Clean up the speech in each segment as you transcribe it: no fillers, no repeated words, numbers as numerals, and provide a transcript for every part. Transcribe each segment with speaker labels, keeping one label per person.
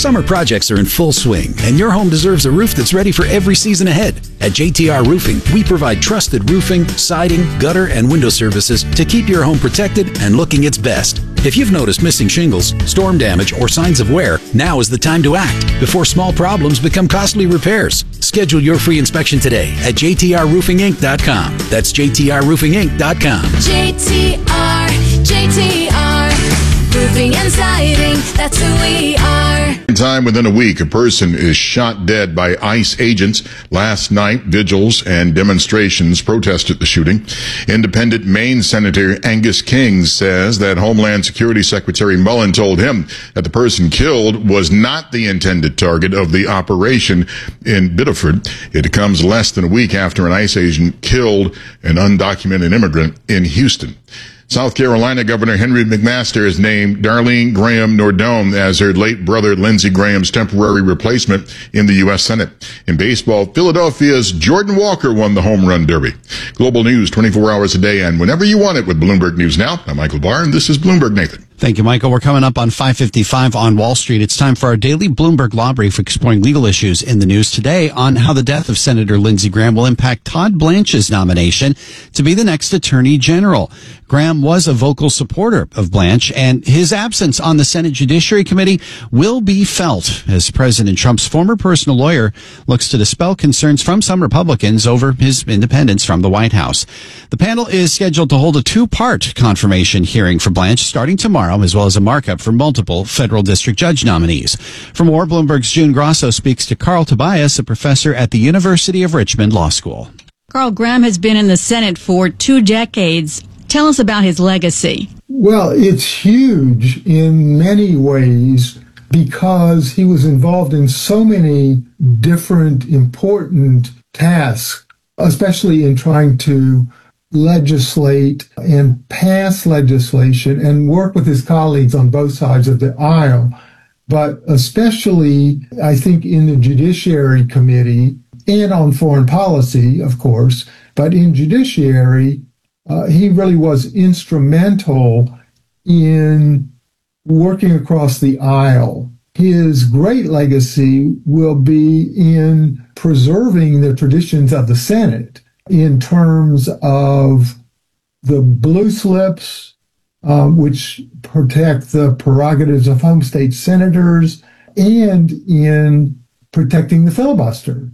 Speaker 1: Summer projects are in full swing, and your home deserves a roof that's ready for every season ahead. At JTR Roofing, we provide trusted roofing, siding, gutter, and window services to keep your home protected and looking its best. If you've noticed missing shingles, storm damage, or signs of wear, now is the time to act before small problems become costly repairs. Schedule your free inspection today at jtrroofinginc.com. That's jtrroofinginc.com.
Speaker 2: JTR, roofing and siding, that's who we are.
Speaker 3: Time within a week, a person is shot dead by ICE agents. Last night, vigils and demonstrations protested the shooting. Independent Maine Senator Angus King says that Homeland Security Secretary Mullen told him that the person killed was not the intended target of the operation in Biddeford. It comes less than a week after an ICE agent killed an undocumented immigrant in Houston. South Carolina Governor Henry McMaster has named Darlene Graham Nordome as her late brother Lindsey Graham's temporary replacement in the U.S. Senate. In baseball, Philadelphia's Jordan Walker won the Home Run Derby. Global news 24 hours a day and whenever you want it with Bloomberg News Now. I'm Michael Barr, and this is Bloomberg Nathan.
Speaker 4: Thank you, Michael. We're coming up on 5:55 on Wall Street. It's time for our daily Bloomberg Law Brief exploring legal issues in the news today on how the death of Senator Lindsey Graham will impact Todd Blanche's nomination to be the next Attorney General. Graham was a vocal supporter of Blanche, and his absence on the Senate Judiciary Committee will be felt as President Trump's former personal lawyer looks to dispel concerns from some Republicans over his independence from the White House. The panel is scheduled to hold a two-part confirmation hearing for Blanche starting tomorrow, as well as a markup for multiple federal district judge nominees. For more, Bloomberg's June Grosso speaks to Carl Tobias, a professor at the University of Richmond Law School.
Speaker 5: Carl, Graham has been in the Senate for 2 decades. Tell us about his legacy.
Speaker 6: Well, it's huge in many ways because he was involved in so many different important tasks, especially in trying to legislate and pass legislation and work with his colleagues on both sides of the aisle. But especially, I think, in the Judiciary Committee and on foreign policy, of course, but in Judiciary, he really was instrumental in working across the aisle. His great legacy will be in preserving the traditions of the Senate in terms of the blue slips, which protect the prerogatives of home state senators, and in protecting the filibuster,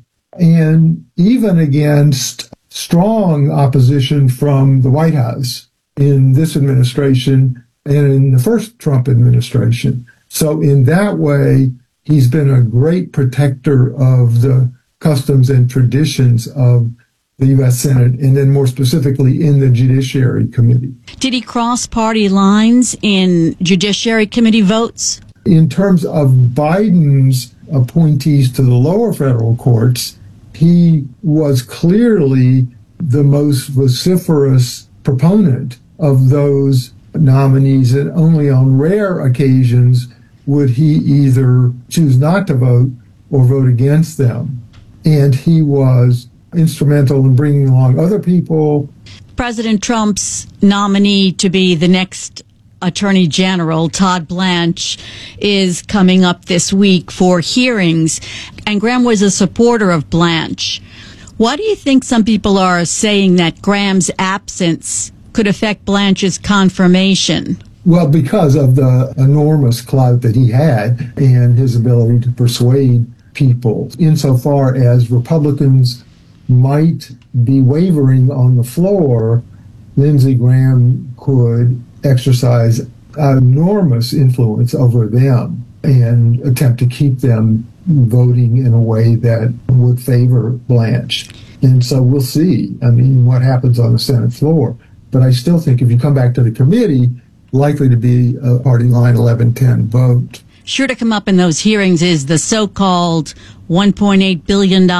Speaker 6: and even against strong opposition from the White House in this administration and in the first Trump administration. So in that way, he's been a great protector of the customs and traditions of the U.S. Senate, and then more specifically in the Judiciary Committee.
Speaker 5: Did he cross party lines in Judiciary Committee votes?
Speaker 6: In terms of Biden's appointees to the lower federal courts, he was clearly the most vociferous proponent of those nominees, and only on rare occasions would he either choose not to vote or vote against them. And he was instrumental in bringing along other people.
Speaker 5: President Trump's nominee to be the next Attorney General, Todd Blanche, is coming up this week for hearings, and Graham was a supporter of Blanche. Why do you think some people are saying that Graham's absence could affect Blanche's confirmation?
Speaker 6: Well, because of the enormous clout that he had and his ability to persuade people, insofar as Republicans might be wavering on the floor, Lindsey Graham could exercise enormous influence over them and attempt to keep them voting in a way that would favor Blanche. And so we'll see, what happens on the Senate floor. But I still think if you come back to the committee, likely to be a party line 11-10 vote.
Speaker 5: Sure to come up in those hearings is the so-called $1.8 billion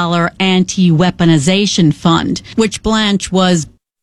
Speaker 5: anti-weaponization fund, which Blanche was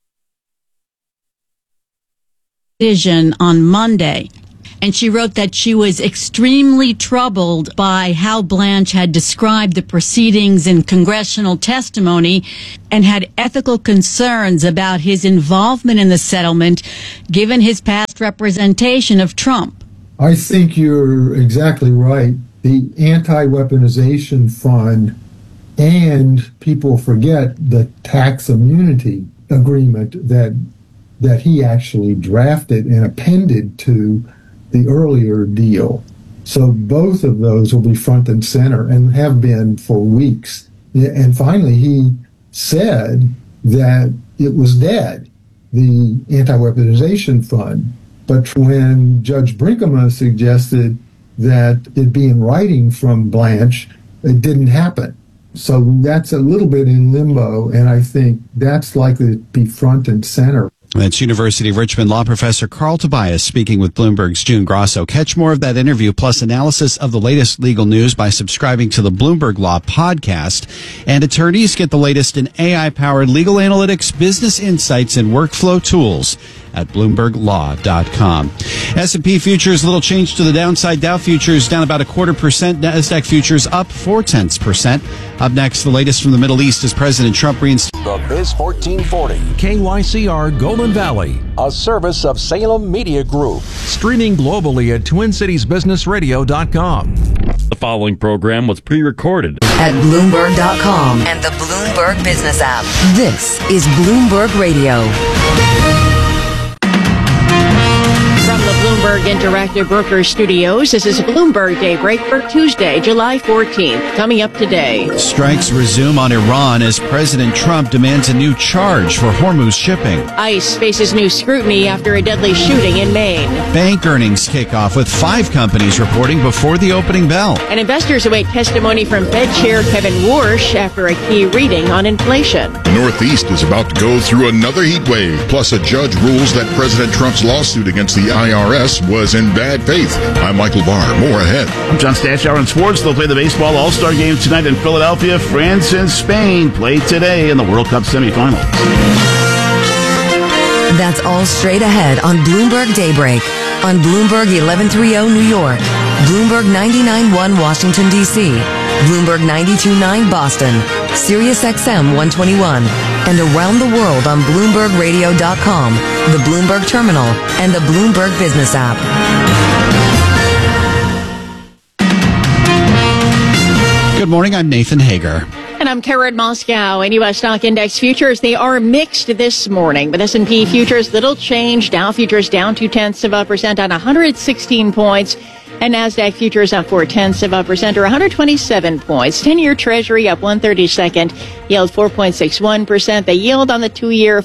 Speaker 5: vision on Monday. And she wrote that she was extremely troubled by how Blanche had described the proceedings in congressional testimony and had ethical concerns about his involvement in the settlement, given his past representation of Trump.
Speaker 6: I think you're exactly right. the Anti-Weaponization Fund, and people forget the tax immunity agreement that he actually drafted and appended to the earlier deal. So both of those will be front and center and have been for weeks. And finally, he said that it was dead, the Anti-Weaponization Fund. But when Judge Brinkema suggested that it be in writing from Blanche, it didn't happen. So that's a little bit in limbo, and I think that's likely to be front and center.
Speaker 4: That's University of Richmond law professor Carl Tobias speaking with Bloomberg's June Grosso. Catch more of that interview plus analysis of the latest legal news by subscribing to the Bloomberg Law podcast. And attorneys get the latest in AI-powered legal analytics, business insights, and workflow tools at BloombergLaw.com. S&P futures, little change to the downside. Dow futures down about 0.25%. NASDAQ futures up 0.4%. Up next, the latest from the Middle East as President Trump reinstates
Speaker 7: The Biz 1440,
Speaker 8: KYCR Golden Valley,
Speaker 7: a service of Salem Media Group.
Speaker 8: streaming globally at TwinCitiesBusinessRadio.com.
Speaker 9: The following program was pre-recorded
Speaker 10: at Bloomberg.com and the Bloomberg Business app. This is Bloomberg Radio.
Speaker 11: From the Bloomberg Interactive Brokers Studios, this is Bloomberg Daybreak for Tuesday, July 14th. Coming up today.
Speaker 4: Strikes resume on Iran as President Trump demands a new charge for Hormuz shipping.
Speaker 11: ICE faces new scrutiny after a deadly shooting in Maine.
Speaker 4: Bank earnings kick off with 5 companies reporting before the opening bell.
Speaker 11: And investors await testimony from Fed Chair Kevin Warsh after a key reading on inflation.
Speaker 3: The Northeast is about to go through another heat wave. Plus, a judge rules that President Trump's lawsuit against the IRS was in bad faith. I'm Michael Barr. More ahead.
Speaker 12: I'm John Statchauer in sports. They'll play the baseball All-Star game tonight in Philadelphia. France and Spain play today in the World Cup semifinals.
Speaker 10: That's all straight ahead on Bloomberg Daybreak. On Bloomberg 1130 New York, Bloomberg 99.1 Washington, D.C., Bloomberg 92.9 Boston, Sirius XM 121, and around the world on BloombergRadio.com, the Bloomberg Terminal, and the Bloomberg Business app.
Speaker 4: Good morning, I'm Nathan Hager.
Speaker 11: And I'm Karen Moscow. And U.S. stock index futures, they are mixed this morning. With S&P futures, little change. Dow futures down 0.2% on 116 points. And NASDAQ futures up 0.4% or 127 points. 10-year Treasury up 1/32, yield 4.61%. The yield on the 2-year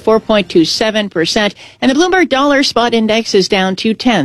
Speaker 11: 4.27%. And the Bloomberg Dollar Spot Index is down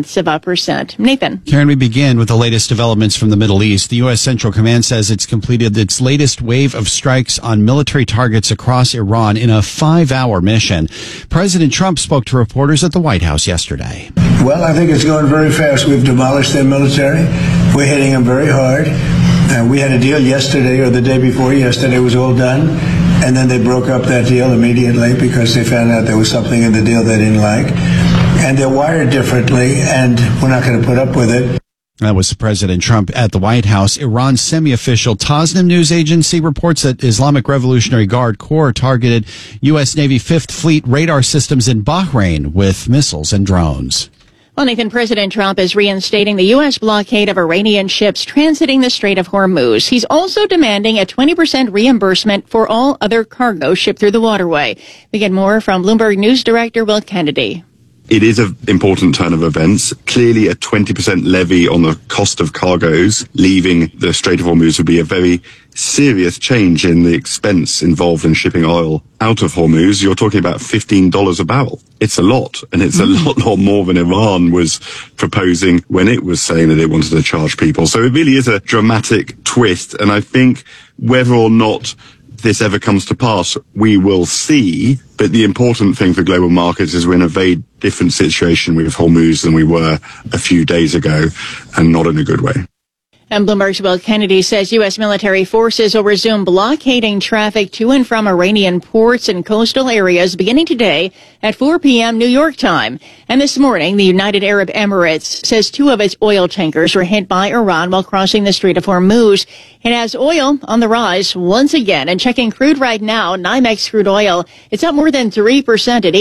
Speaker 11: 0.2%. Nathan.
Speaker 4: Karen, we begin with the latest developments from the Middle East. The U.S. Central Command says it's completed its latest wave of strikes on military targets across Iran in a 5-hour mission. President Trump spoke to reporters at the White House yesterday.
Speaker 13: Well, I think it's going very fast. We've demolished their military. We're hitting them very hard. We had a deal yesterday or the day before yesterday was all done. And then they broke up that deal immediately because they found out there was something in the deal they didn't like. And they're wired differently, and we're not going to put up with it.
Speaker 4: That was President Trump at the White House. Iran's semi-official Tasnim news agency reports that Islamic Revolutionary Guard Corps targeted U.S. Navy 5th Fleet radar systems in Bahrain with missiles and drones.
Speaker 11: Well, Nathan, President Trump is reinstating the U.S. blockade of Iranian ships transiting the Strait of Hormuz. He's also demanding a 20% reimbursement for all other cargo shipped through the waterway. We get more from Bloomberg News Director Will Kennedy.
Speaker 14: It is an important turn of events. Clearly, a 20% levy on the cost of cargoes leaving the Strait of Hormuz would be a very serious change in the expense involved in shipping oil out of Hormuz. You're talking about $15 a barrel. It's a lot, and it's a lot more than Iran was proposing when it was saying that it wanted to charge people. So it really is a dramatic twist, and I think whether or not this ever comes to pass, we will see. But the important thing for global markets is we're in a very different situation with Hormuz than we were a few days ago, and not in a good way.
Speaker 11: And Bloomberg's Will Kennedy says U.S. military forces will resume blockading traffic to and from Iranian ports and coastal areas beginning today at 4 p.m. New York time. And this morning, the United Arab Emirates says 2 of its oil tankers were hit by Iran while crossing the Strait of Hormuz. It has oil on the rise once again. And checking crude right now, NYMEX crude oil, it's up more than 3% at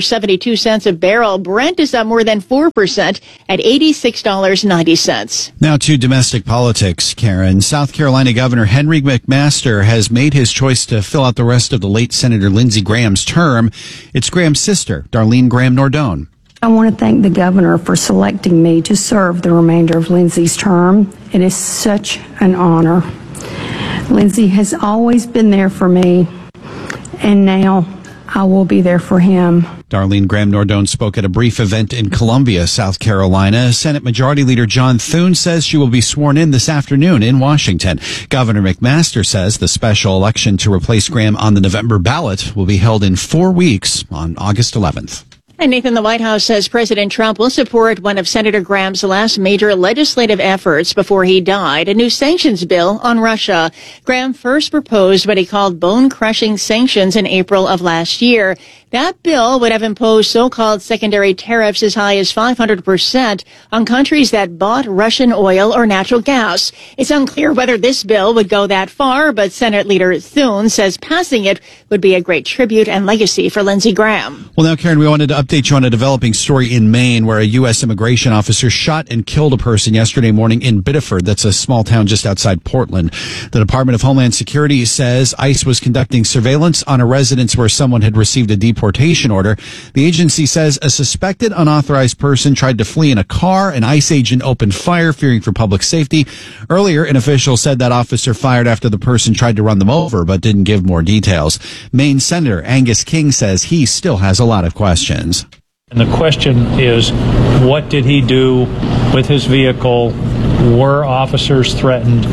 Speaker 11: $80.72 a barrel. Brent is up more than 4% at $86.90.
Speaker 4: Now to domestic politics, Karen. South Carolina Governor Henry McMaster has made his choice to fill out the rest of the late Senator Lindsey Graham's term. It's Graham's sister, Darlene Graham Nordone.
Speaker 15: I want to thank the governor for selecting me to serve the remainder of Lindsey's term. It is such an honor. Lindsey has always been there for me, and now I will be there for him.
Speaker 4: Darlene Graham Nordone spoke at a brief event in Columbia, South Carolina. Senate Majority Leader John Thune says she will be sworn in this afternoon in Washington. Governor McMaster says the special election to replace Graham on the November ballot will be held in 4 weeks on August 11th.
Speaker 11: And Nathan, the White House says President Trump will support one of Senator Graham's last major legislative efforts before he died, a new sanctions bill on Russia. Graham first proposed what he called bone-crushing sanctions in April of last year. That bill would have imposed so-called secondary tariffs as high as 500% on countries that bought Russian oil or natural gas. It's unclear whether this bill would go that far, but Senate Leader Thune says passing it would be a great tribute and legacy for Lindsey Graham.
Speaker 4: Well, now, Karen, we wanted to update you on a developing story in Maine where a U.S. immigration officer shot and killed a person yesterday morning in Biddeford. That's a small town just outside Portland. The Department of Homeland Security says ICE was conducting surveillance on a residence where someone had received a deportation order. The agency says a suspected unauthorized person tried to flee in a car. An ICE agent opened fire, fearing for public safety. Earlier, an official said that officer fired after the person tried to run them over, but didn't give more details. Maine Senator Angus King says he still has a lot of questions.
Speaker 16: And the question is, what did he do with his vehicle? Were officers threatened?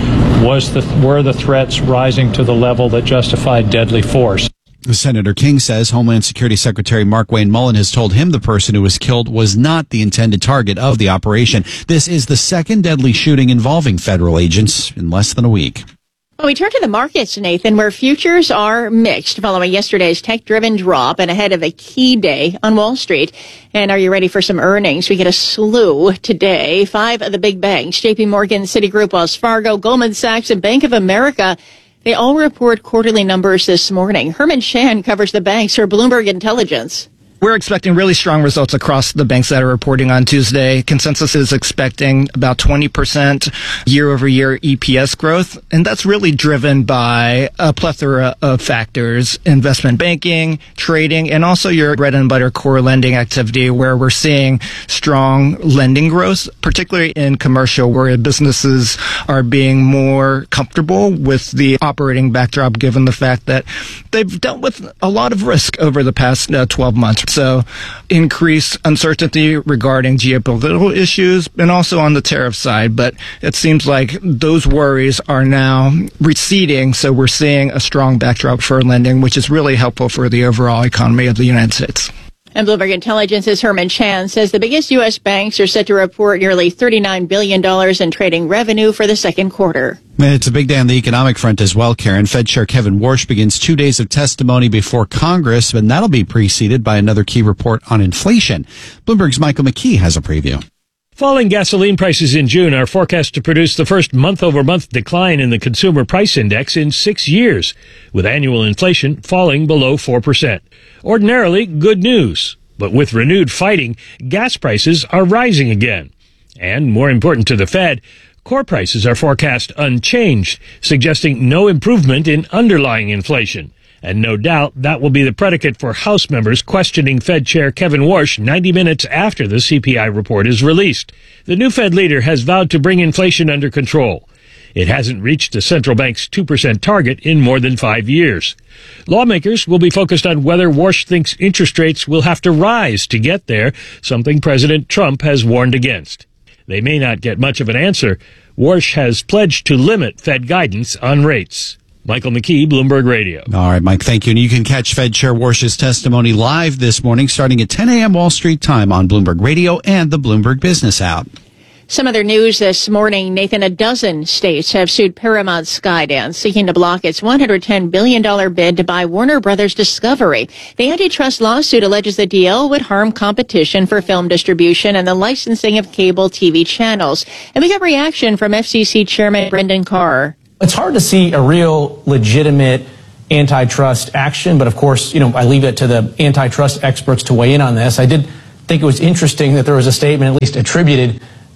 Speaker 16: Were the threats rising to the level that justified deadly force?
Speaker 4: Senator King says Homeland Security Secretary Mark Wayne Mullen has told him the person who was killed was not the intended target of the operation. This is the second deadly shooting involving federal agents in less than a week.
Speaker 11: Well, we turn to the markets, Nathan, where futures are mixed following yesterday's tech-driven drop and ahead of a key day on Wall Street. And are you ready for some earnings? We get a slew today. 5 of the big banks, JP Morgan, Citigroup, Wells Fargo, Goldman Sachs, and Bank of America, they all report quarterly numbers this morning. Herman Chan covers the banks for Bloomberg Intelligence.
Speaker 17: We're expecting really strong results across the banks that are reporting on Tuesday. Consensus is expecting about 20% year-over-year EPS growth, and that's really driven by a plethora of factors: investment banking, trading, and also your bread-and-butter core lending activity, where we're seeing strong lending growth, particularly in commercial, where businesses are being more comfortable with the operating backdrop, given the fact that they've dealt with a lot of risk over the past 12 months. So increased uncertainty regarding geopolitical issues and also on the tariff side. But it seems like those worries are now receding. So we're seeing a strong backdrop for lending, which is really helpful for the overall economy of the United States.
Speaker 11: And Bloomberg Intelligence's Herman Chan says the biggest U.S. banks are set to report nearly $39 billion in trading revenue for the second quarter.
Speaker 4: It's a big day on the economic front as well, Karen. Fed Chair Kevin Warsh begins 2 days of testimony before Congress, and that'll be preceded by another key report on inflation. Bloomberg's Michael McKee has a preview.
Speaker 18: Falling gasoline prices in June are forecast to produce the first month-over-month decline in the Consumer Price Index in 6 years, with annual inflation falling below 4%. Ordinarily, good news. But with renewed fighting, gas prices are rising again. And more important to the Fed, core prices are forecast unchanged, suggesting no improvement in underlying inflation. And no doubt that will be the predicate for House members questioning Fed Chair Kevin Warsh 90 minutes after the CPI report is released. The new Fed leader has vowed to bring inflation under control. It hasn't reached the central bank's 2% target in more than 5 years. Lawmakers will be focused on whether Warsh thinks interest rates will have to rise to get there, something President Trump has warned against. They may not get much of an answer. Warsh has pledged to limit Fed guidance on rates. Michael McKee, Bloomberg Radio.
Speaker 4: All right, Mike, thank you. And you can catch Fed Chair Warsh's testimony live this morning starting at 10 a.m. Wall Street time on Bloomberg Radio and the Bloomberg Business app.
Speaker 11: Some other news this morning, Nathan, a dozen states have sued Paramount Skydance, seeking to block its $110 billion bid to buy Warner Brothers Discovery. The antitrust lawsuit alleges the deal would harm competition for film distribution and the licensing of cable TV channels. And we got reaction from FCC Chairman Brendan Carr.
Speaker 19: It's hard to see a real legitimate antitrust action, but of course, I leave it to the antitrust experts to weigh in on this. I did think it was interesting that there was a statement, at least attributed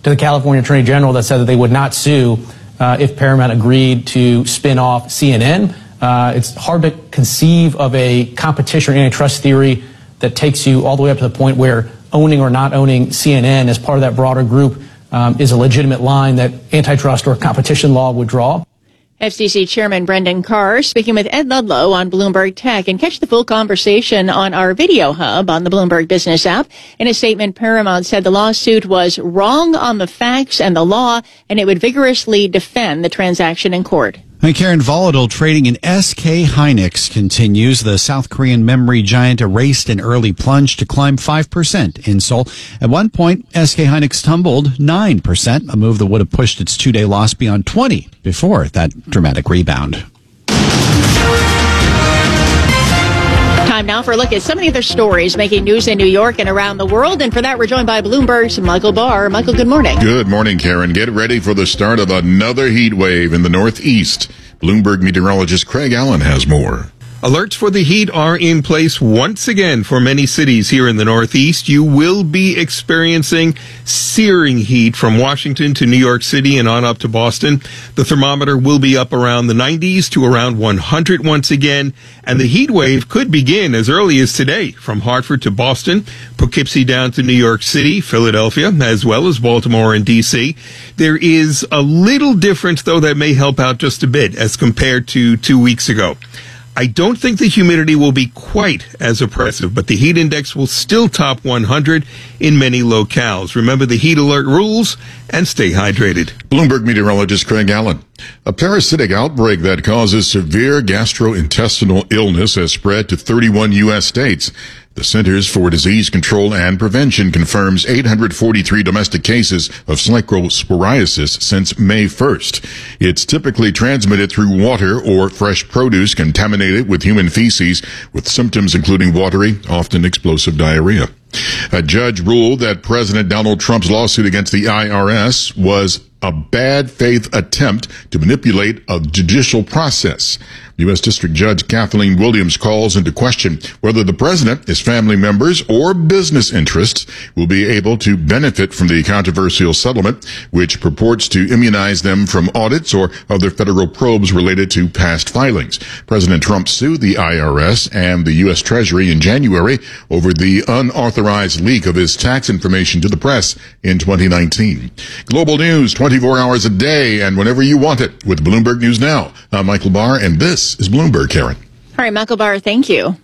Speaker 19: to the California Attorney General that said that they would not sue if Paramount agreed to spin off CNN. It's hard to conceive of a competition or antitrust theory that takes you all the way up to the point where owning or not owning CNN as part of that broader group is a legitimate line that antitrust or competition law would draw.
Speaker 11: FCC Chairman Brendan Carr speaking with Ed Ludlow on Bloomberg Tech, and catch the full conversation on our video hub on the Bloomberg Business app. In a statement, Paramount said the lawsuit was wrong on the facts and the law, and it would vigorously defend the transaction in court.
Speaker 4: And Karen, volatile trading in SK Hynix continues. The South Korean memory giant erased an early plunge to climb 5% in Seoul. At one point, SK Hynix tumbled 9%, a move that would have pushed its two-day loss beyond 20 before that dramatic rebound.
Speaker 11: Time now for a look at some of the other stories making news in New York and around the world. And for that, we're joined by Bloomberg's Michael Barr. Michael, good morning.
Speaker 3: Good morning, Karen. Get ready for the start of another heat wave in the Northeast. Bloomberg meteorologist Craig Allen has more.
Speaker 20: Alerts for the heat are in place once again for many cities here in the Northeast. You will be experiencing searing heat from Washington to New York City and on up to Boston. The thermometer will be up around the 90s to around 100 once again, and the heat wave could begin as early as today from Hartford to Boston, Poughkeepsie down to New York City, Philadelphia, as well as Baltimore and D.C. There is a little difference, though, that may help out just a bit as compared to 2 weeks ago. I don't think the humidity will be quite as oppressive, but the heat index will still top 100 in many locales. Remember the heat alert rules and stay hydrated.
Speaker 3: Bloomberg meteorologist Craig Allen. A parasitic outbreak that causes severe gastrointestinal illness has spread to 31 U.S. states. The Centers for Disease Control and Prevention confirms 843 domestic cases of Slicrosporiasis since May 1st. It's typically transmitted through water or fresh produce contaminated with human feces, with symptoms including watery, often explosive diarrhea. A judge ruled that President Donald Trump's lawsuit against the IRS was a bad faith attempt to manipulate a judicial process. U.S. District Judge Kathleen Williams calls into question whether the president, his family members, or business interests will be able to benefit from the controversial settlement, which purports to immunize them from audits or other federal probes related to past filings. President Trump sued the IRS and the U.S. Treasury in January over the unauthorized leak of his tax information to the press in 2019. Global news 24 hours a day and whenever you want it with Bloomberg News Now. I'm Michael Barr, and this is Bloomberg, Karen.
Speaker 11: All right, Michael Barr, thank you.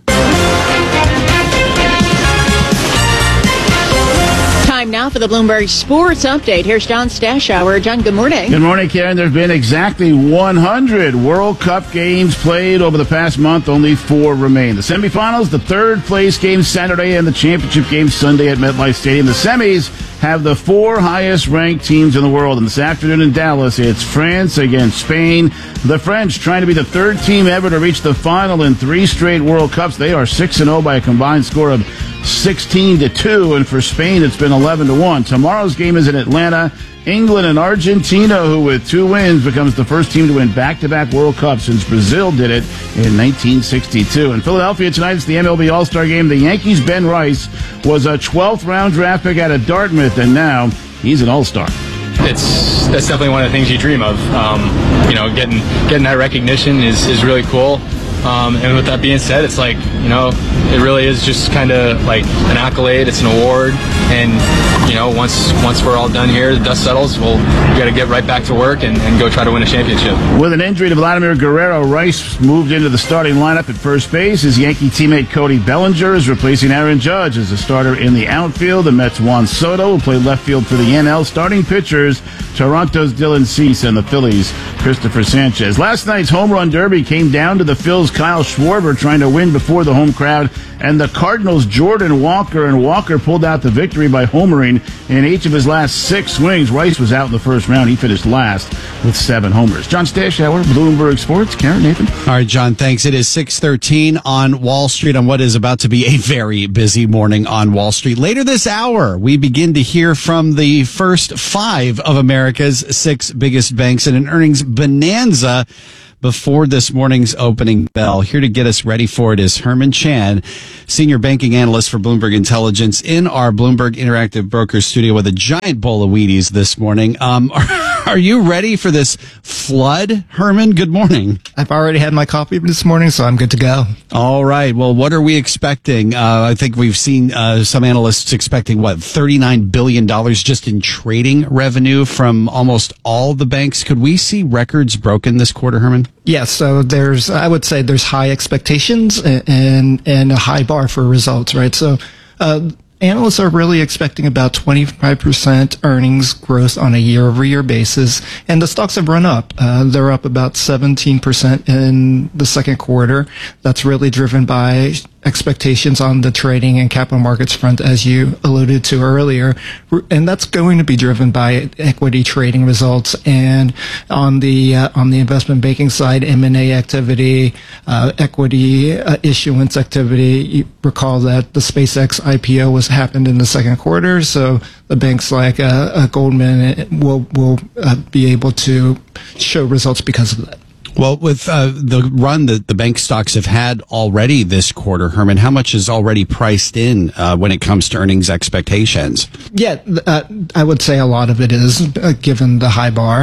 Speaker 11: Time now for the Bloomberg Sports Update. Here's John Stashower. John, good morning.
Speaker 12: Good morning, Karen. There have been exactly 100 World Cup games played over the past month. Only 4 remain. The semifinals, the third place game Saturday, and the championship game Sunday at MetLife Stadium. The semis have the 4 highest-ranked teams in the world. And this afternoon in Dallas, it's France against Spain. The French trying to be the third team ever to reach the final in 3 straight World Cups. They are 6-0 by a combined score of 16-2, and for Spain, it's been 11-1. Tomorrow's game is in Atlanta. England and Argentina, who with 2 wins becomes the first team to win back-to-back World Cups since Brazil did it in 1962. In Philadelphia tonight, it's the MLB All-Star Game. The Yankees' Ben Rice was a 12th round draft pick out of Dartmouth, and now he's an All-Star.
Speaker 21: That's definitely one of the things you dream of. Getting that recognition is really cool. And with that being said, it's like, it really is just kind of like an accolade. It's an award. And, once we're all done here, the dust settles, we got to get right back to work and go try to win a championship.
Speaker 12: With an injury to Vladimir Guerrero, Rice moved into the starting lineup at first base. His Yankee teammate Cody Bellinger is replacing Aaron Judge as a starter in the outfield. The Mets' Juan Soto will play left field for the NL. Starting pitchers, Toronto's Dylan Cease and the Phillies' Christopher Sanchez. Last night's home run derby came down to the Phils' Kyle Schwarber trying to win before the home crowd, and the Cardinals' Jordan Walker, and Walker pulled out the victory by homering in each of his last 6 swings. Rice was out in the first round. He finished last with 7 homers. John Stashower, Bloomberg Sports. Karen, Nathan.
Speaker 4: All right, John, thanks. It is 6:13 on Wall Street on what is about to be a very busy morning on Wall Street. Later this hour, we begin to hear from the first 5 of America's 6 biggest banks in an earnings bonanza. before this morning's opening bell. Here to get us ready for it is Herman Chan, senior banking analyst for Bloomberg Intelligence, in our Bloomberg Interactive Brokers studio with a giant bowl of Wheaties this morning. Are you ready for this flood, Herman? Good morning.
Speaker 17: I've already had my coffee this morning, so I'm good to go.
Speaker 4: All right. Well, what are we expecting? I think we've seen some analysts expecting, $39 billion just in trading revenue from almost all the banks. Could we see records broken this quarter, Herman?
Speaker 17: Yes. So I would say there's high expectations and a high bar for results, right? So, analysts are really expecting about 25% earnings growth on a year-over-year basis, and the stocks have run up. They're up about 17% in the second quarter. That's really driven by expectations on the trading and capital markets front, as you alluded to earlier, and that's going to be driven by equity trading results. And on the investment banking side, M&A activity, equity issuance activity. You recall that the SpaceX IPO happened in the second quarter, so the banks like Goldman will be able to show results because of that.
Speaker 4: Well, with the run that the bank stocks have had already this quarter, Herman, how much is already priced in when it comes to earnings expectations?
Speaker 17: Yeah, I would say a lot of it is, given the high bar.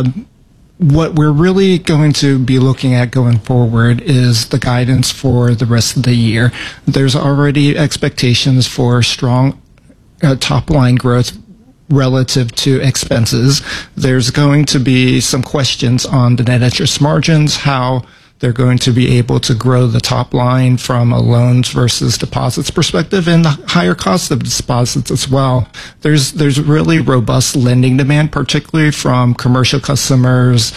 Speaker 17: What we're really going to be looking at going forward is the guidance for the rest of the year. There's already expectations for strong top-line growth relative to expenses. There's going to be some questions on the net interest margins, how they're going to be able to grow the top line from a loans versus deposits perspective, and the higher cost of deposits as well. There's really robust lending demand, particularly from commercial customers,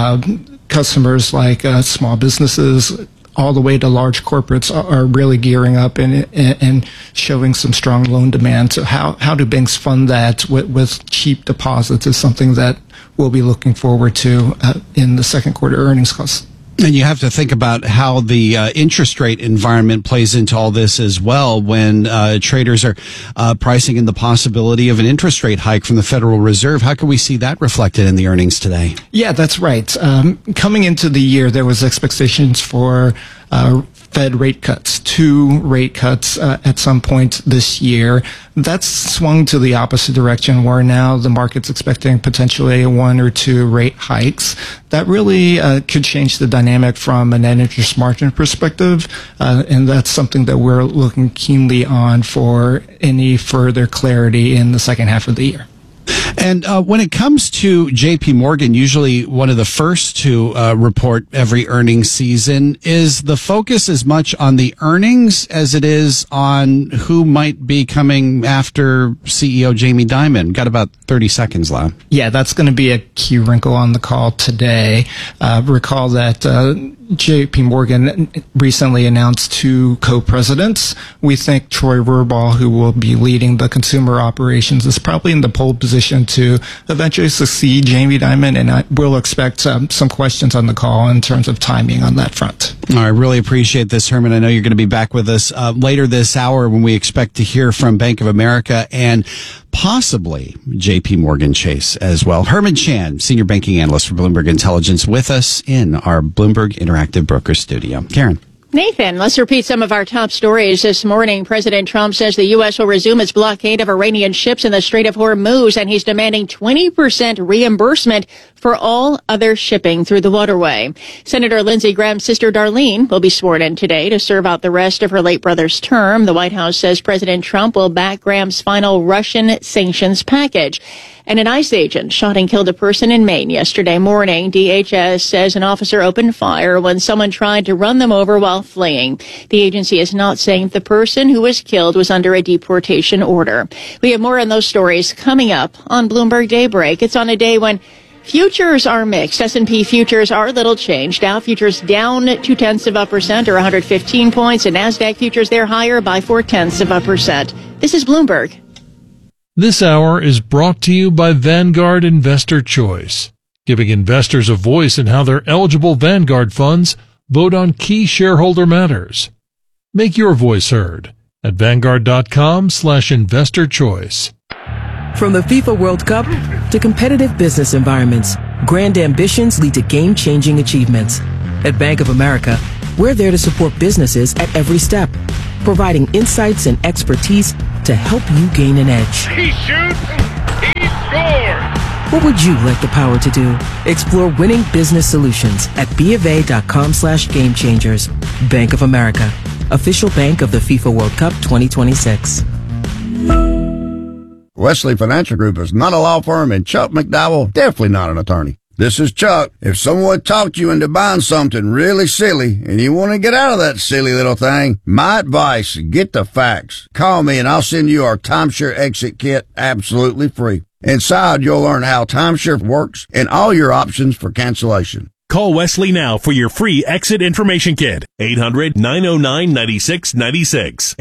Speaker 17: customers like small businesses, all the way to large corporates are really gearing up and showing some strong loan demand. So how do banks fund that with cheap deposits is something that we'll be looking forward to in the second quarter earnings calls.
Speaker 4: And you have to think about how the interest rate environment plays into all this as well when traders are pricing in the possibility of an interest rate hike from the Federal Reserve. How can we see that reflected in the earnings today?
Speaker 17: Yeah, that's right. Coming into the year, there was expectations for Fed rate cuts, 2 rate cuts at some point this year. That's swung to the opposite direction, where now the market's expecting potentially 1 or 2 rate hikes. That really could change the dynamic from a net interest margin perspective, and that's something that we're looking keenly on for any further clarity in the second half of the year.
Speaker 4: And when it comes to JP Morgan, usually one of the first to report every earnings season, is the focus as much on the earnings as it is on who might be coming after CEO Jamie Dimon? Got about 30 seconds left.
Speaker 17: Yeah, that's going to be a key wrinkle on the call today. Recall that JP Morgan recently announced 2 co-presidents. We think Troy Verbaugh, who will be leading the consumer operations, is probably in the pole position to eventually succeed Jamie Dimon, and I will expect some questions on the call in terms of timing on that front.
Speaker 4: I really appreciate this, Herman. I know you're going to be back with us later this hour when we expect to hear from Bank of America and possibly JP Morgan Chase as well. Herman Chan, senior banking analyst for Bloomberg Intelligence, with us in our Bloomberg Interactive Brokers studio. Karen.
Speaker 11: Nathan, let's repeat some of our top stories this morning. President Trump says the U.S. will resume its blockade of Iranian ships in the Strait of Hormuz, and he's demanding 20% reimbursement for all other shipping through the waterway. Senator Lindsey Graham's sister Darlene will be sworn in today to serve out the rest of her late brother's term. The White House says President Trump will back Graham's final Russian sanctions package. And an ICE agent shot and killed a person in Maine yesterday morning. DHS says an officer opened fire when someone tried to run them over while fleeing. The agency is not saying if the person who was killed was under a deportation order. We have more on those stories coming up on Bloomberg Daybreak. It's on a day when futures are mixed. S&P futures are little changed. Dow futures down 0.2% or 115 points, and NASDAQ futures they're higher by 0.4%. This is Bloomberg.
Speaker 1: This hour is brought to you by Vanguard Investor Choice, giving investors a voice in how their eligible Vanguard funds vote on key shareholder matters. Make your voice heard at Vanguard.com/investor choice.
Speaker 2: From the FIFA World Cup to competitive business environments, grand ambitions lead to game-changing achievements. At Bank of America, we're there to support businesses at every step, providing insights and expertise to help you gain an edge.
Speaker 22: He shoots, he scores!
Speaker 2: What would you like the power to do? Explore winning business solutions at BofA.com/gamechangers. Bank of America, official bank of the FIFA World Cup 2026.
Speaker 23: Wesley Financial Group is not a law firm, and Chuck McDowell definitely not an attorney. This is Chuck. If someone talked you into buying something really silly and you want to get out of that silly little thing, my advice, get the facts. Call me and I'll send you our timeshare exit kit absolutely free. Inside, you'll learn how timeshare works and all your options for cancellation.
Speaker 24: Call Wesley now for your free exit information kit. 800-909-9696.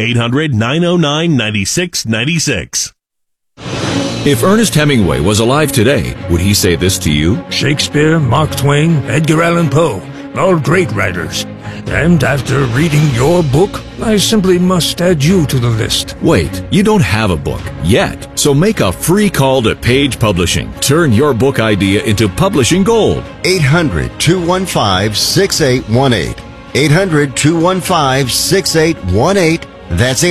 Speaker 24: 800-909-9696.
Speaker 25: If Ernest Hemingway was alive today, would he say this to you?
Speaker 26: Shakespeare, Mark Twain, Edgar Allan Poe, all great writers. And after reading your book, I simply must add you to the list.
Speaker 25: Wait, you don't have a book yet. So make a free call to Page Publishing. Turn your book idea into publishing gold.
Speaker 27: 800-215-6818. 800-215-6818. That's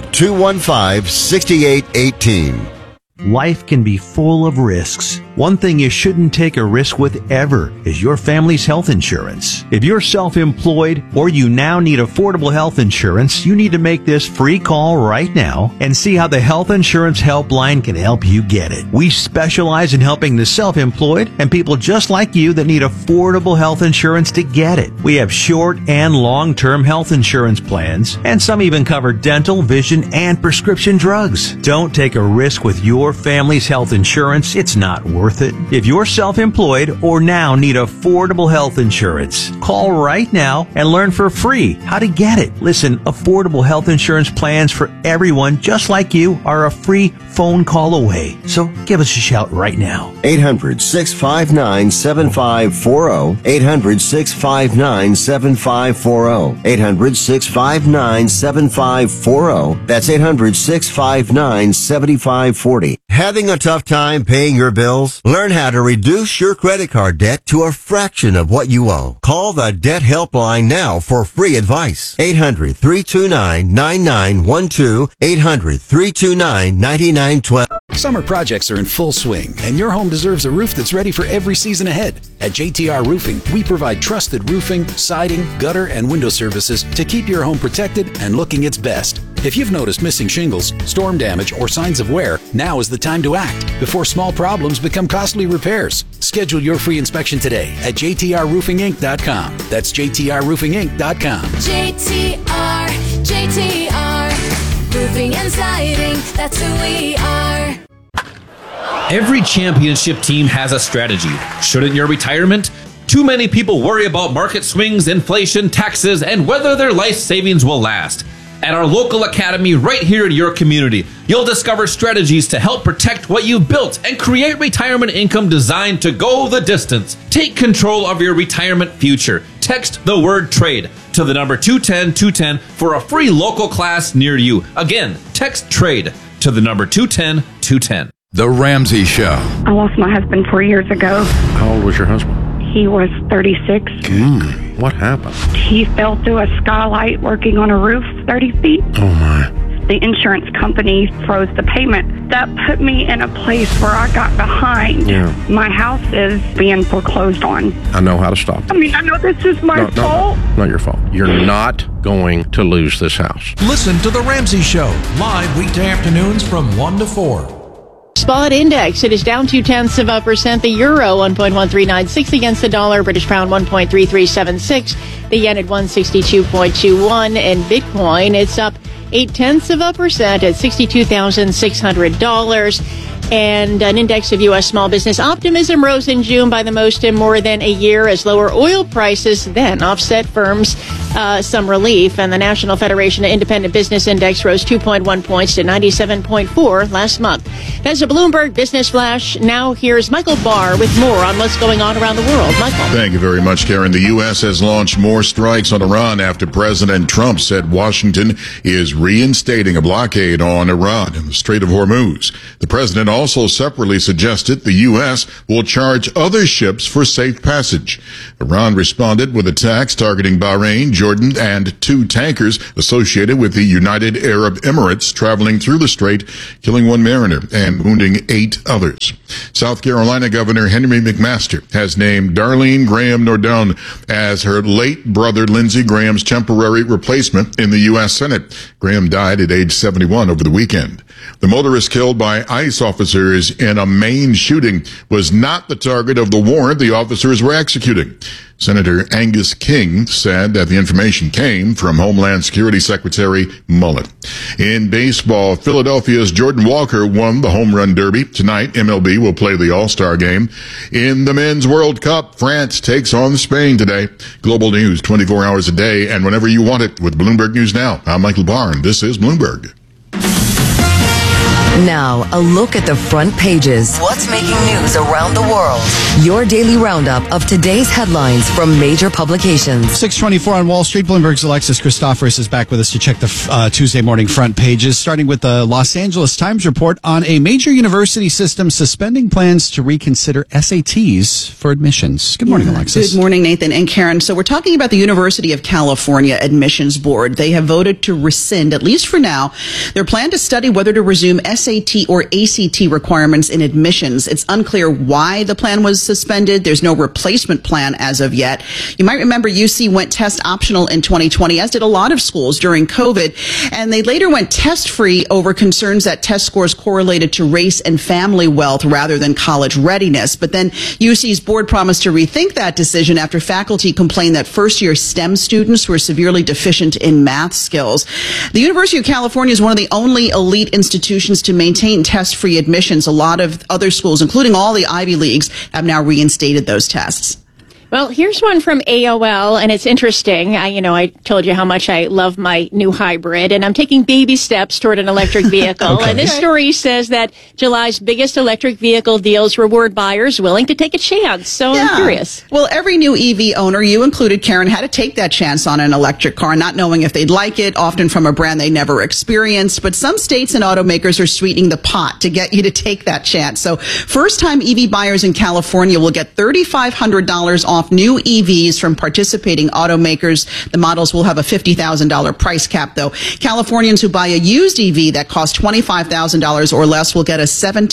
Speaker 27: 800-215-6818.
Speaker 28: Life can be full of risks. One thing you shouldn't take a risk with ever is your family's health insurance. If you're self-employed or you now need affordable health insurance, you need to make this free call right now and see how the Health Insurance Helpline can help you get it. We specialize in helping the self-employed and people just like you that need affordable health insurance to get it. We have short and long-term health insurance plans, and some even cover dental, vision, and prescription drugs. Don't take a risk with your family's health insurance. It's not worth it. If you're self-employed or now need affordable health insurance, call right now and learn for free how to get it. Listen, affordable health insurance plans for everyone just like you are a free phone call away. So give us a shout right now.
Speaker 27: 800-659-7540. 800-659-7540. 800-659-7540. That's 800-659-7540. Having a tough time paying your bills? Learn how to reduce your credit card debt to a fraction of what you owe. Call the Debt Helpline now for free advice. 800-329-9912. 800-329-9912.
Speaker 29: Summer projects are in full swing, and your home deserves a roof that's ready for every season ahead. At JTR Roofing, we provide trusted roofing, siding, gutter, and window services to keep your home protected and looking its best. If you've noticed missing shingles, storm damage, or signs of wear, now is the time to act before small problems become costly repairs. Schedule your free inspection today at jtrroofinginc.com. That's jtrroofinginc.com.
Speaker 30: JTR, roofing and siding, that's who we are.
Speaker 31: Every championship team has a strategy. Shouldn't your retirement? Too many people worry about market swings, inflation, taxes, and whether their life savings will last. At our local academy right here in your community, you'll discover strategies to help protect what you've built and create retirement income designed to go the distance. Take control of your retirement future. Text the word TRADE to the number 210-210 for a free local class near you. Again, text TRADE to the number 210-210.
Speaker 32: The Ramsey Show.
Speaker 33: I lost my husband 4 years ago.
Speaker 32: How old was your husband?
Speaker 33: He was 36.
Speaker 32: What happened?
Speaker 33: He fell through a skylight working on a roof 30 feet.
Speaker 32: Oh, my.
Speaker 33: The insurance company froze the payment. That put me in a place where I got behind.
Speaker 32: Yeah.
Speaker 33: My house is being foreclosed on.
Speaker 32: I know how to stop it.
Speaker 33: I mean, I know this is my fault.
Speaker 32: No, not your fault. You're not going to lose this house.
Speaker 8: Listen to The Ramsey Show, live weekday afternoons from 1 to 4.
Speaker 11: Spot index, it is down 0.2%. The euro 1.1396 against the dollar. British pound 1.3376. The yen at 162.21. And Bitcoin, it's up 0.8% at $62,600. And an index of U.S. small business optimism rose in June by the most in more than a year as lower oil prices then offset firms' some relief, and the National Federation of Independent Business Index rose 2.1 points to 97.4 last month. That's a Bloomberg Business Flash. Now here's Michael Barr with more on what's going on around the world. Michael.
Speaker 3: Thank you very much, Karen. The U.S. has launched more strikes on Iran after President Trump said Washington is reinstating a blockade on Iran in the Strait of Hormuz. The president also separately suggested the U.S. will charge other ships for safe passage. Iran responded with attacks targeting Bahrain, Jordan, and 2 tankers associated with the United Arab Emirates traveling through the strait, killing 1 mariner and wounding 8 others. South Carolina Governor Henry McMaster has named Darlene Graham Nordone as her late brother Lindsey Graham's temporary replacement in the U.S. Senate. Graham died at age 71 over the weekend. The motorist killed by ICE officers in a Maine shooting was not the target of the warrant the officers were executing. Senator Angus King said that the information came from Homeland Security Secretary Mullen. In baseball, Philadelphia's Jordan Walker won the Home Run Derby. Tonight, MLB will play the All-Star Game. In the Men's World Cup, France takes on Spain today. Global news 24 hours a day and whenever you want it with Bloomberg News Now. I'm Michael Barr. This is Bloomberg.
Speaker 5: Now, a look at the front pages. What's making news around the world? Your daily roundup of today's headlines from major publications.
Speaker 4: 6:24 on Wall Street. Bloomberg's Alexis Christoforous is back with us to check the Tuesday morning front pages, starting with the Los Angeles Times report on a major university system suspending plans to reconsider SATs for admissions. Good morning, Alexis.
Speaker 6: Good morning, Nathan and Karen. So we're talking about the University of California Admissions Board. They have voted to rescind, at least for now, their plan to study whether to resume SAT or ACT requirements in admissions. It's unclear why the plan was suspended. There's no replacement plan as of yet. You might remember UC went test optional in 2020, as did a lot of schools during COVID, and they later went test free over concerns that test scores correlated to race and family wealth rather than college readiness. But then UC's board promised to rethink that decision after faculty complained that first-year STEM students were severely deficient in math skills. The University of California is one of the only elite institutions to maintain test-free admissions. A lot of other schools, including all the Ivy Leagues, have now reinstated those tests.
Speaker 11: Well, here's one from AOL, and it's interesting. I told you how much I love my new hybrid, and I'm taking baby steps toward an electric vehicle.
Speaker 6: Okay.
Speaker 11: And this story says that July's biggest electric vehicle deals reward buyers willing to take a chance. So I'm curious.
Speaker 6: Well, every new EV owner, you included, Karen, had to take that chance on an electric car, not knowing if they'd like it, often from a brand they never experienced. But some states and automakers are sweetening the pot to get you to take that chance. So first-time EV buyers in California will get $3,500 off new EVs from participating automakers. The models will have a $50,000 price cap, though. Californians who buy a used EV that costs $25,000 or less will get a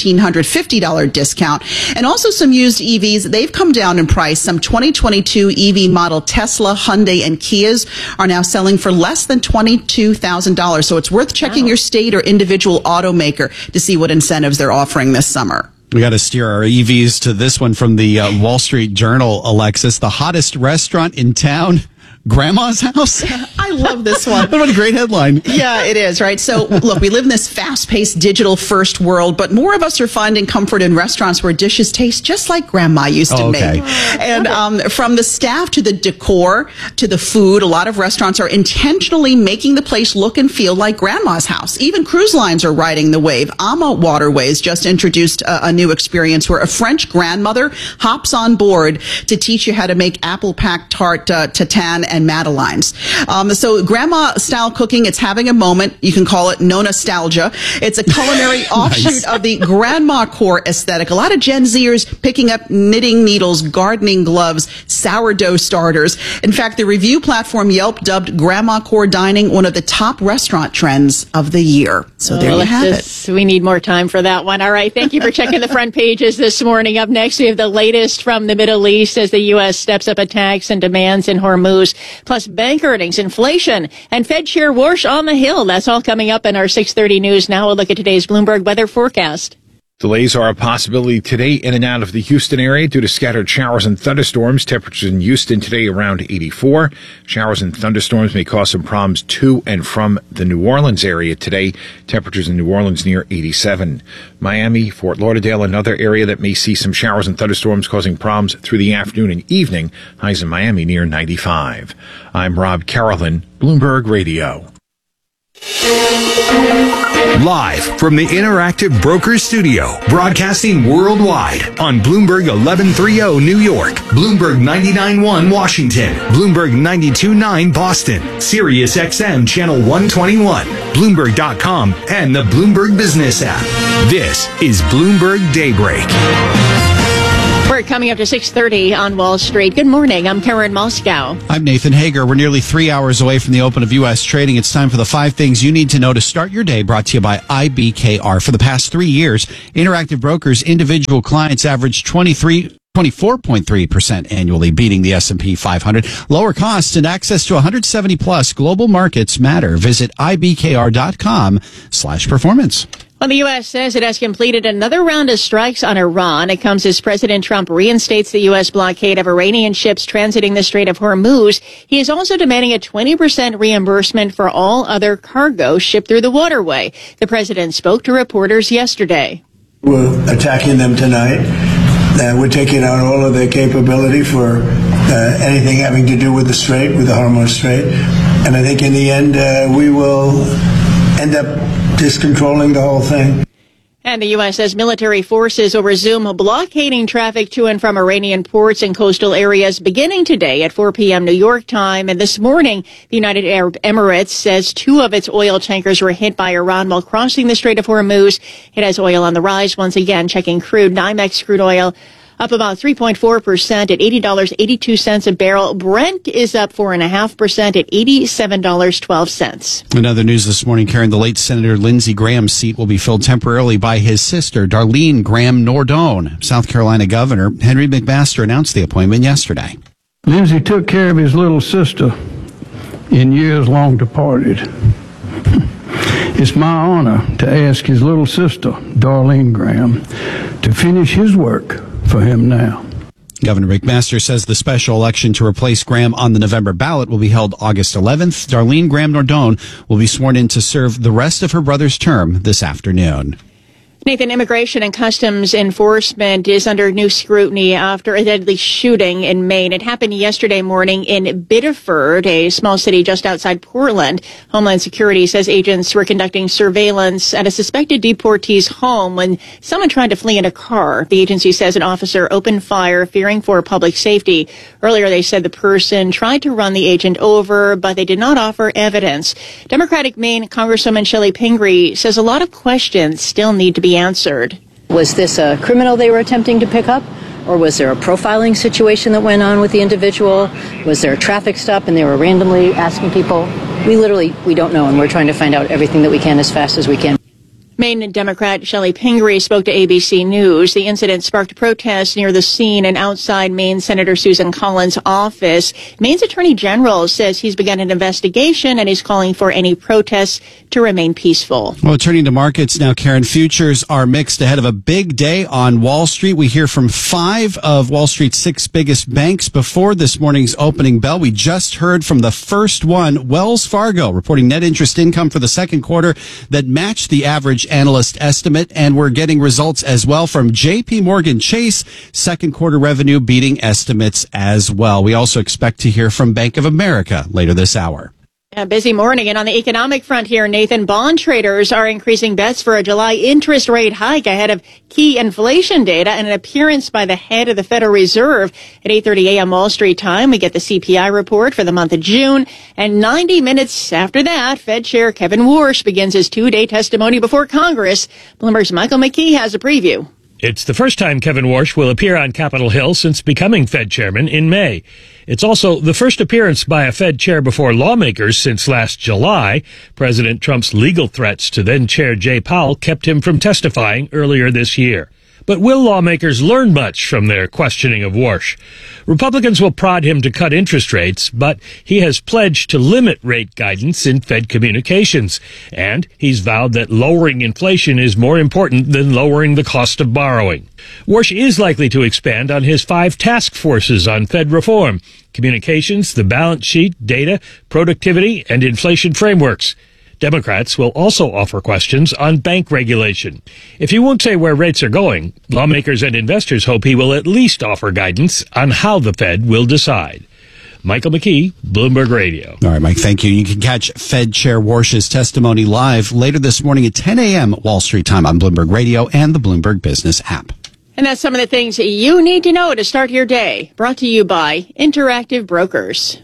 Speaker 6: $1,750 discount. And also some used EVs, they've come down in price. Some 2022 EV model Tesla, Hyundai, and Kias are now selling for less than $22,000. So it's worth checking your state or individual automaker to see what incentives they're offering this summer.
Speaker 4: We got to steer our EVs to this one from the Wall Street Journal, Alexis. The hottest restaurant in town, Grandma's House.
Speaker 6: I love this one.
Speaker 4: What a great headline.
Speaker 6: Yeah, it is, right? So, look, we live in this fast-paced, digital-first world, but more of us are finding comfort in restaurants where dishes taste just like Grandma used to make. And from the staff to the decor to the food, a lot of restaurants are intentionally making the place look and feel like Grandma's house. Even cruise lines are riding the wave. Ama Waterways just introduced a new experience where a French grandmother hops on board to teach you how to make apple-packed tart tatin and madeleines. So grandma-style cooking, it's having a moment. You can call it no-nostalgia. It's a culinary offshoot of the grandma core aesthetic. A lot of Gen Zers picking up knitting needles, gardening gloves, sourdough starters. In fact, the review platform Yelp dubbed grandma core dining one of the top restaurant trends of the year. So there you have it.
Speaker 11: We need more time for that one. All right. Thank you for checking the front pages this morning. Up next, we have the latest from the Middle East as the U.S. steps up attacks and demands in Hormuz. Plus bank earnings, inflation, and Fed Chair Warsh on the Hill. That's all coming up in our 6:30 news. Now we'll look at today's Bloomberg weather forecast.
Speaker 7: Delays are a possibility today in and out of the Houston area due to scattered showers and thunderstorms. Temperatures in Houston today around 84. Showers and thunderstorms may cause some problems to and from the New Orleans area today. Temperatures in New Orleans near 87. Miami, Fort Lauderdale, another area that may see some showers and thunderstorms causing problems through the afternoon and evening. Highs in Miami near 95. I'm Rob Carolyn, Bloomberg Radio.
Speaker 9: Live from the Interactive Brokers Studio, broadcasting worldwide on Bloomberg 1130 New York, Bloomberg 99.1 Washington, Bloomberg 92.9 Boston, Sirius XM Channel 121, Bloomberg.com, and the Bloomberg Business app. This is Bloomberg Daybreak.
Speaker 11: We're coming up to 6:30 on Wall Street. Good morning. I'm Karen Moscow.
Speaker 4: I'm Nathan Hager. We're nearly 3 hours away from the open of U.S. trading. It's time for the 5 things you need to know to start your day, brought to you by IBKR. For the past 3 years, Interactive Brokers individual clients averaged 24.3% annually, beating the S&P 500. Lower costs and access to 170 plus global markets matter. Visit ibkr.com/performance.
Speaker 11: Well, the U.S. says it has completed another round of strikes on Iran. It comes as President Trump reinstates the U.S. blockade of Iranian ships transiting the Strait of Hormuz. He is also demanding a 20% reimbursement for all other cargo shipped through the waterway. The president spoke to reporters yesterday.
Speaker 10: We're attacking them tonight. We're taking out all of their capability for anything having to do with the Strait, with the Hormuz Strait. And I think in the end, we will end up just controlling the whole thing.
Speaker 11: And the U.S. says military forces will resume blockading traffic to and from Iranian ports and coastal areas beginning today at 4 p.m. New York time. And this morning, the United Arab Emirates says 2 of its oil tankers were hit by Iran while crossing the Strait of Hormuz. It has oil on the rise once again, checking crude. NYMEX crude oil up about 3.4% at $80.82 a barrel. Brent is up 4.5% at $87.12.
Speaker 4: In other news this morning, Karen, the late Senator Lindsey Graham's seat will be filled temporarily by his sister, Darlene Graham Nordone. South Carolina Governor Henry McMaster announced the appointment yesterday.
Speaker 12: Lindsey took care of his little sister in years long departed. It's my honor to ask his little sister, Darlene Graham, to finish his work for him now.
Speaker 4: Governor McMaster says the special election to replace Graham on the November ballot will be held August 11th. Darlene Graham Nordone will be sworn in to serve the rest of her brother's term this afternoon.
Speaker 11: Nathan, Immigration and Customs Enforcement is under new scrutiny after a deadly shooting in Maine. It happened yesterday morning in Biddeford, a small city just outside Portland. Homeland Security says agents were conducting surveillance at a suspected deportee's home when someone tried to flee in a car. The agency says an officer opened fire, fearing for public safety. Earlier, they said the person tried to run the agent over, but they did not offer evidence. Democratic Maine Congresswoman Shelley Pingree says a lot of questions still need to be answered.
Speaker 13: Was this a criminal they were attempting to pick up? Or was there a profiling situation that went on with the individual? Was there a traffic stop and they were randomly asking people? We don't know, and we're trying to find out everything that we can as fast as we can.
Speaker 11: Maine Democrat Shelley Pingree spoke to ABC News. The incident sparked protests near the scene and outside Maine Senator Susan Collins' office. Maine's Attorney General says he's begun an investigation and is calling for any protests to remain peaceful.
Speaker 4: Well, turning to markets now, Karen, futures are mixed ahead of a big day on Wall Street. We hear from 5 of Wall Street's 6 biggest banks before this morning's opening bell. We just heard from the first one, Wells Fargo, reporting net interest income for the second quarter that matched the average analyst estimate, and we're getting results as well from JP Morgan Chase, second quarter revenue beating estimates as well. We also expect to hear from Bank of America later this hour.
Speaker 11: A busy morning. And on the economic front here, Nathan, bond traders are increasing bets for a July interest rate hike ahead of key inflation data and an appearance by the head of the Federal Reserve. At 8:30 a.m. Wall Street time, we get the CPI report for the month of June. And 90 minutes after that, Fed Chair Kevin Warsh begins his 2-day testimony before Congress. Bloomberg's Michael McKee has a preview.
Speaker 14: It's the first time Kevin Warsh will appear on Capitol Hill since becoming Fed chairman in May. It's also the first appearance by a Fed chair before lawmakers since last July. President Trump's legal threats to then-chair Jay Powell kept him from testifying earlier this year. But will lawmakers learn much from their questioning of Warsh? Republicans will prod him to cut interest rates, but he has pledged to limit rate guidance in Fed communications. And he's vowed that lowering inflation is more important than lowering the cost of borrowing. Warsh is likely to expand on his 5 task forces on Fed reform: communications, the balance sheet, data, productivity, and inflation frameworks. Democrats will also offer questions on bank regulation. If he won't say where rates are going, lawmakers and investors hope he will at least offer guidance on how the Fed will decide. Michael McKee, Bloomberg Radio.
Speaker 4: All right, Mike, thank you. You can catch Fed Chair Warsh's testimony live later this morning at 10 a.m. Wall Street time on Bloomberg Radio and the Bloomberg Business app.
Speaker 11: And that's some of the things you need to know to start your day. Brought to you by Interactive Brokers.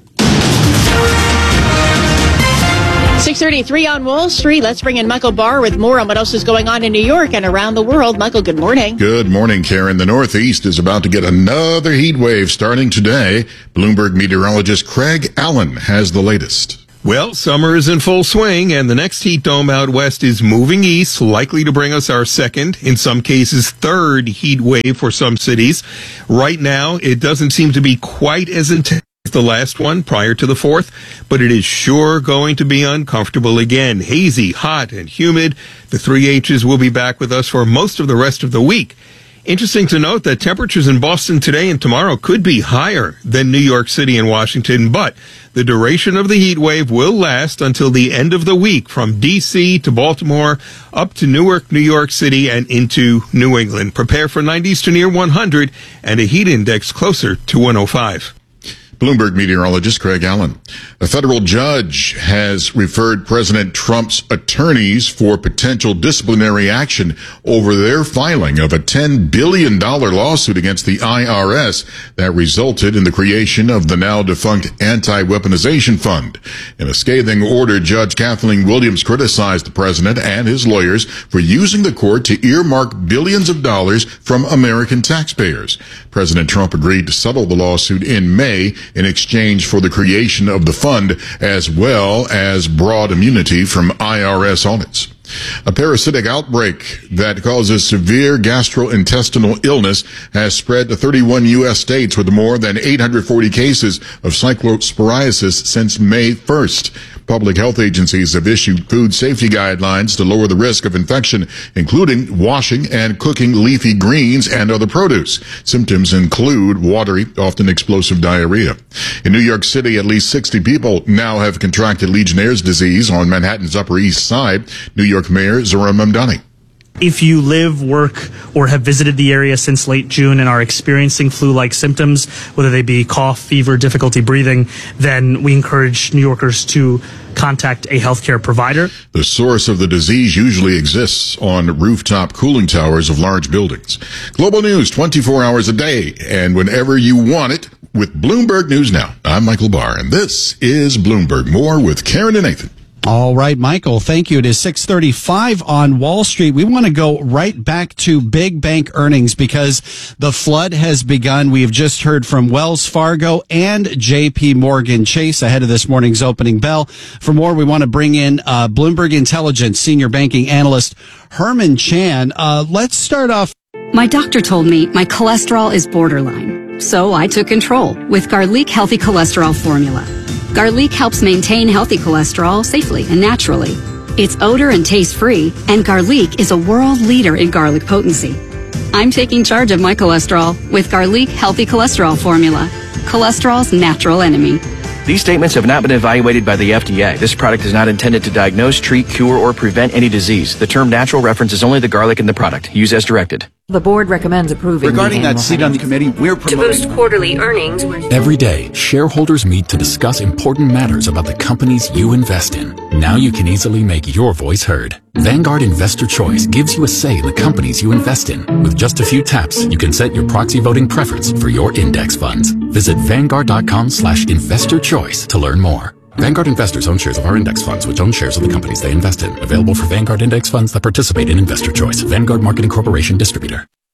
Speaker 11: 6:33 on Wall Street. Let's bring in Michael Barr with more on what else is going on in New York and around the world. Michael, good morning.
Speaker 3: Good morning, Karen. The Northeast is about to get another heat wave starting today. Bloomberg meteorologist Craig Allen has the latest.
Speaker 1: Well, summer is in full swing, and the next heat dome out west is moving east, likely to bring us our second, in some cases third heat wave for some cities. Right now, it doesn't seem to be quite as intense as the last one prior to the 4th, but it is sure going to be uncomfortable again. Hazy, hot, and humid. The 3 H's will be back with us for most of the rest of the week. Interesting to note that temperatures in Boston today and tomorrow could be higher than New York City and Washington, but the duration of the heat wave will last until the end of the week, from D.C. to Baltimore, up to Newark, New York City, and into New England. Prepare for 90s to near 100 and a heat index closer to 105.
Speaker 3: Bloomberg meteorologist Craig Allen. A federal judge has referred President Trump's attorneys for potential disciplinary action over their filing of a $10 billion lawsuit against the IRS that resulted in the creation of the now defunct Anti-Weaponization Fund. In a scathing order, Judge Kathleen Williams criticized the president and his lawyers for using the court to earmark billions of dollars from American taxpayers. President Trump agreed to settle the lawsuit in May in exchange for the creation of the fund, as well as broad immunity from IRS audits. A parasitic outbreak that causes severe gastrointestinal illness has spread to 31 U.S. states, with more than 840 cases of cyclosporiasis since May 1st. Public health agencies have issued food safety guidelines to lower the risk of infection, including washing and cooking leafy greens and other produce. Symptoms include watery, often explosive diarrhea. In New York City, at least 60 people now have contracted Legionnaire's disease on Manhattan's Upper East Side. New York Mayor Zohran Mamdani.
Speaker 2: If you live, work, or have visited the area since late June and are experiencing flu-like symptoms, whether they be cough, fever, difficulty breathing, then we encourage New Yorkers to contact a healthcare provider.
Speaker 3: The source of the disease usually exists on rooftop cooling towers of large buildings. Global news 24 hours a day and whenever you want it with Bloomberg News Now. I'm Michael Barr, and this is Bloomberg. More with Karen and Nathan.
Speaker 4: All right, Michael, thank you. It is 6:35 on Wall Street. We want to go right back to big bank earnings because the flood has begun. We have just heard from Wells Fargo and JP Morgan Chase ahead of this morning's opening bell. For more, we want to bring in Bloomberg Intelligence senior banking analyst Herman Chan. Let's start off.
Speaker 15: My doctor told me my cholesterol is borderline, so I took control with Garlic Healthy Cholesterol Formula. Garlic helps maintain healthy cholesterol safely and naturally. It's odor and taste free, and Garlic is a world leader in garlic potency. I'm taking charge of my cholesterol with Garlic Healthy Cholesterol Formula, cholesterol's natural enemy.
Speaker 16: These statements have not been evaluated by the FDA. This product is not intended to diagnose, treat, cure, or prevent any disease. The term natural references only the garlic in the product. Use as directed.
Speaker 17: The board recommends approving.
Speaker 18: Regarding that seat on the committee, we're promoting
Speaker 17: to boost quarterly earnings.
Speaker 19: Every day, shareholders meet to discuss important matters about the companies you invest in. Now you can easily make your voice heard. Vanguard Investor Choice gives you a say in the companies you invest in. With just a few taps, you can set your proxy voting preference for your index funds. Visit Vanguard.com/investor choice to learn more. Vanguard investors own shares of our index funds, which own shares of the companies they invest in. Available for Vanguard index funds that participate in Investor Choice. Vanguard Marketing Corporation Distributor.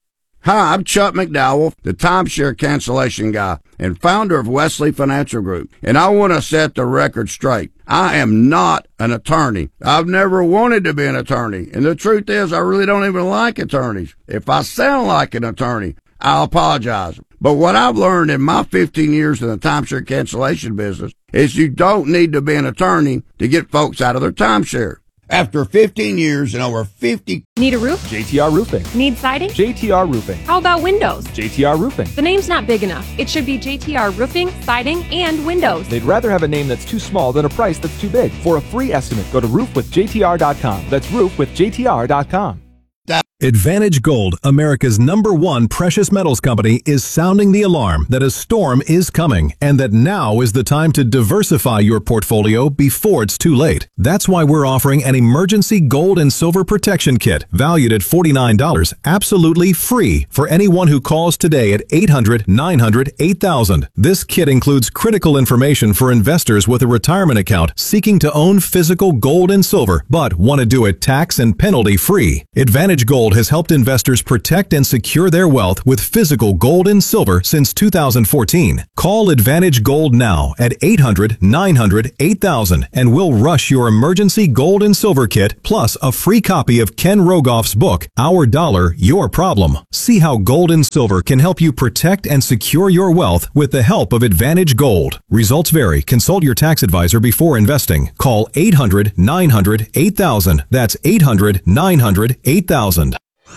Speaker 20: Hi, I'm Chuck McDowell, the timeshare cancellation guy and founder of Wesley Financial Group, and I want to set the record straight. I am not an attorney. I've never wanted to be an attorney, and the truth is I really don't even like attorneys. If I sound like an attorney, I apologize. But what I've learned in my 15 years in the timeshare cancellation business is you don't need to be an attorney to get folks out of their timeshare. After 15 years and over 50...
Speaker 21: Need a roof?
Speaker 22: JTR Roofing.
Speaker 21: Need siding?
Speaker 22: JTR Roofing.
Speaker 21: How about windows?
Speaker 22: JTR Roofing.
Speaker 21: The name's not big enough. It should be JTR Roofing, Siding, and Windows.
Speaker 22: They'd rather have a name that's too small than a price that's too big. For a free estimate, go to roofwithjtr.com. That's roofwithjtr.com.
Speaker 23: Advantage Gold, America's #1 precious metals company, is sounding the alarm that a storm is coming and that now is the time to diversify your portfolio before it's too late. That's why we're offering an emergency gold and silver protection kit valued at $49, absolutely free for anyone who calls today at 800-900-8000. This kit includes critical information for investors with a retirement account seeking to own physical gold and silver but want to do it tax and penalty free. Advantage Gold has helped investors protect and secure their wealth with physical gold and silver since 2014. Call Advantage Gold now at 800-900-8000 and we'll rush your emergency gold and silver kit plus a free copy of Ken Rogoff's book, Our Dollar, Your Problem. See how gold and silver can help you protect and secure your wealth with the help of Advantage Gold. Results vary. Consult your tax advisor before investing. Call 800-900-8000. That's 800-900-8000.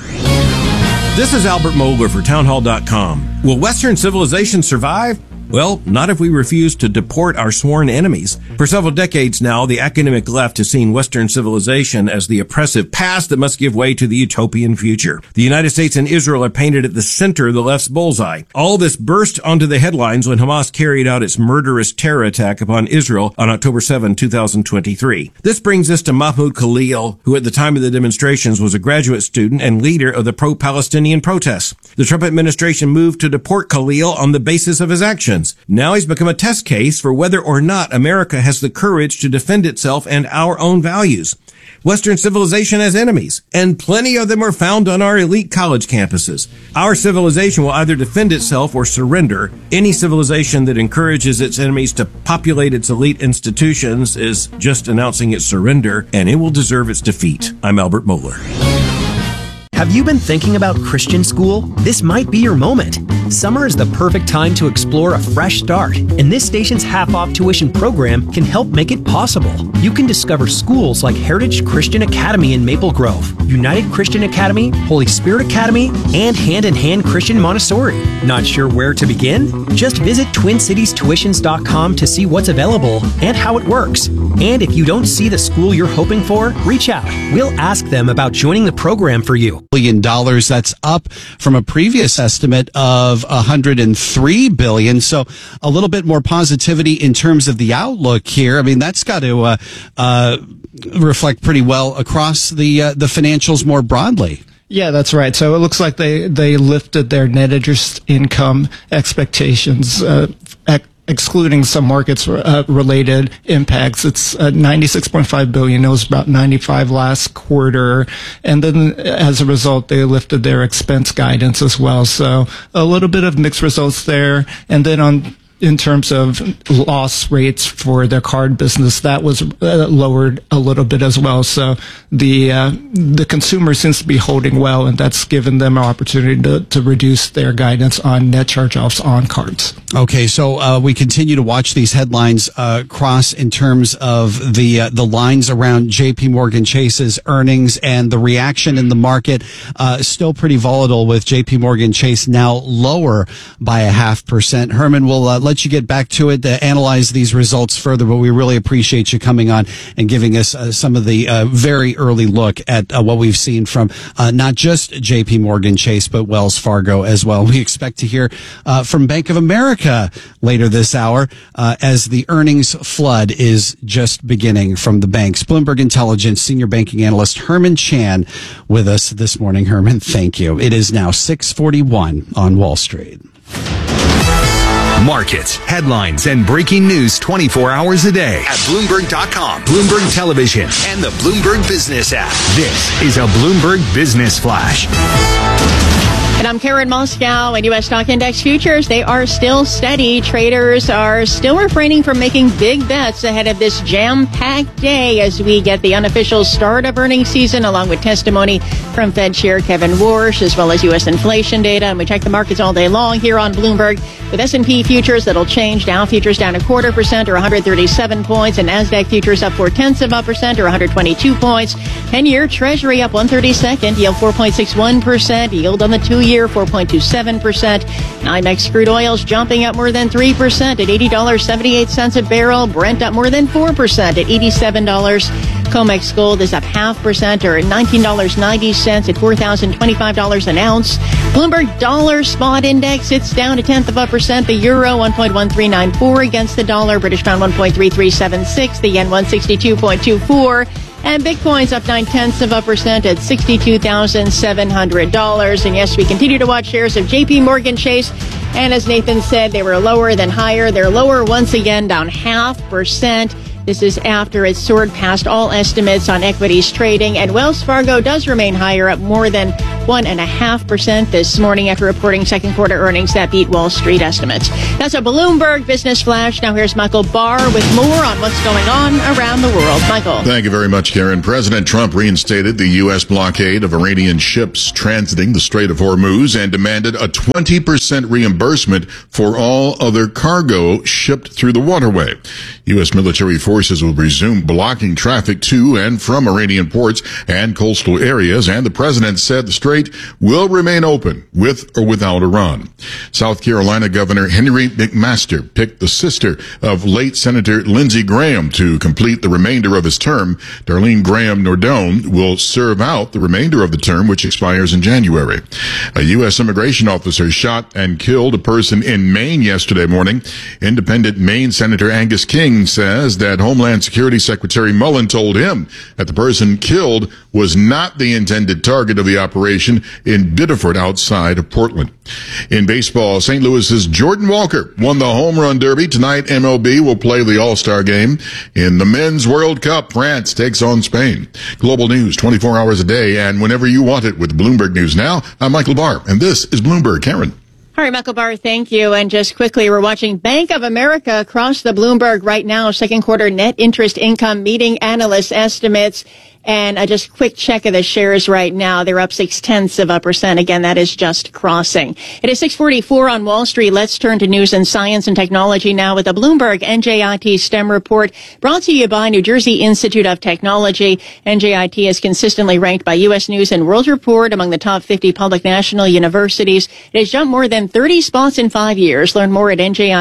Speaker 24: This is Albert Mohler for townhall.com. Will Western civilization survive? Well, not if we refuse to deport our sworn enemies. For several decades now, the academic left has seen Western civilization as the oppressive past that must give way to the utopian future. The United States and Israel are painted at the center of the left's bullseye. All this burst onto the headlines when Hamas carried out its murderous terror attack upon Israel on October 7, 2023. This brings us to Mahmoud Khalil, who at the time of the demonstrations was a graduate student and leader of the pro-Palestinian protests. The Trump administration moved to deport Khalil on the basis of his actions. Now he's become a test case for whether or not America has the courage to defend itself and our own values. Western civilization has enemies, and plenty of them are found on our elite college campuses. Our civilization will either defend itself or surrender. Any civilization that encourages its enemies to populate its elite institutions is just announcing its surrender, and it will deserve its defeat. I'm Albert Mohler.
Speaker 25: Have you been thinking about Christian school? This might be your moment. Summer is the perfect time to explore a fresh start, and this station's half-off tuition program can help make it possible. You can discover schools like Heritage Christian Academy in Maple Grove, United Christian Academy, Holy Spirit Academy, and Hand in Hand Christian Montessori. Not sure where to begin? Just visit TwinCitiesTuitions.com to see what's available and how it works. And if you don't see the school you're hoping for, reach out. We'll ask them about joining the program for you.
Speaker 4: $1 billion. That's up from a previous estimate of $103 billion. So a little bit more positivity in terms of the outlook here. I mean, that's got to reflect pretty well across the financials more broadly.
Speaker 26: Yeah, that's right. So it looks like they lifted their net interest income expectations, excluding some markets related impacts. It's $96.5 billion. It was about $95 last quarter. And then as a result, they lifted their expense guidance as well. So a little bit of mixed results there. And then in terms of loss rates for their card business, that was lowered a little bit as well. So the consumer seems to be holding well, and that's given them an opportunity to reduce their guidance on net charge-offs on cards.
Speaker 4: Okay, so we continue to watch these headlines cross in terms of the lines around J.P. Morgan Chase's earnings and the reaction in the market. Still pretty volatile with J.P. Morgan Chase now lower by 0.5%. Herman, we'll let you get back to it to analyze these results further, but we really appreciate you coming on and giving us some of the very early look at what we've seen from not just J.P. Morgan Chase, but Wells Fargo as well. We expect to hear from Bank of America later this hour as the earnings flood is just beginning from the banks. Bloomberg Intelligence Senior Banking Analyst Herman Chan with us this morning. Herman, thank you. It is now 6:41 on Wall Street.
Speaker 9: Markets, headlines, and breaking news 24 hours a day at Bloomberg.com, Bloomberg Television, and the Bloomberg Business app. This is a Bloomberg Business Flash.
Speaker 11: And I'm Karen Moscow, and U.S. stock index futures, they are still steady. Traders are still refraining from making big bets ahead of this jam-packed day as we get the unofficial start of earnings season, along with testimony from Fed Chair Kevin Warsh, as well as U.S. inflation data. And we check the markets all day long here on Bloomberg with S&P futures that'll change. Dow futures down 0.25% or 137 points, and NASDAQ futures up 0.4% or 122 points. 10-year Treasury up 1/32, yield 4.61%, yield on the 2-year 4.27%. NYMEX crude oil's jumping up more than 3% at $80.78 a barrel. Brent up more than 4% at $87. COMEX gold is up 0.5% or $19.90 at $4,025 an ounce. Bloomberg dollar spot index, it's down 0.1%. The euro 1.1394 against the dollar. British pound 1.3376. The yen 162.24. And Bitcoin's up 0.9% at $62,700. And yes, we continue to watch shares of JP Morgan Chase. And as Nathan said, they were lower than higher. They're lower once again, down 0.5%. This is after it soared past all estimates on equities trading. And Wells Fargo does remain higher, up more than 1.5% this morning after reporting second quarter earnings that beat Wall Street estimates. That's a Bloomberg Business Flash. Now here's Michael Barr with more on what's going on around the world. Michael.
Speaker 3: Thank you very much, Karen. President Trump reinstated the U.S. blockade of Iranian ships transiting the Strait of Hormuz and demanded a 20% reimbursement for all other cargo shipped through the waterway. U.S. military forces will resume blocking traffic to and from Iranian ports and coastal areas, and the president said the strait will remain open with or without Iran. South Carolina Governor Henry McMaster picked the sister of late Senator Lindsey Graham to complete the remainder of his term. Darlene Graham Nordone will serve out the remainder of the term, which expires in January. A U.S. immigration officer shot and killed a person in Maine yesterday morning. Independent Maine Senator Angus King says that Homeland Security Secretary Mullen told him that the person killed was not the intended target of the operation in Biddeford outside of Portland. In baseball, St. Louis's Jordan Walker won the Home Run Derby. Tonight, MLB will play the All-Star Game. In the Men's World Cup, France takes on Spain. Global news 24 hours a day and whenever you want it with Bloomberg News Now. I'm Michael Barr, and this is Bloomberg. Karen.
Speaker 11: All right, Michael Barr, thank you. And just quickly, we're watching Bank of America across the Bloomberg right now. Second quarter net interest income meeting analyst estimates. And just a quick check of the shares right now. They're up 0.6%. Again, that is just crossing. It is 6:44 on Wall Street. Let's turn to news and science and technology now with the Bloomberg NJIT STEM report brought to you by New Jersey Institute of Technology. NJIT is consistently ranked by U.S. News and World Report among the top 50 public national universities. It has jumped more than 30 spots in 5 years. Learn more at